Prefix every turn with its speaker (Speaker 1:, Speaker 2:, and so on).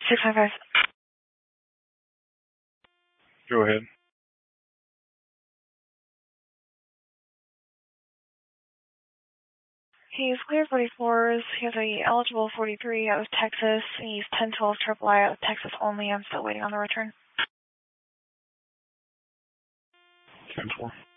Speaker 1: 655.
Speaker 2: Go ahead.
Speaker 1: He's cleared 44s. He has a eligible 43 out of Texas. He's 1012 triple I out of Texas only. I'm still waiting on the return.
Speaker 2: 10-4.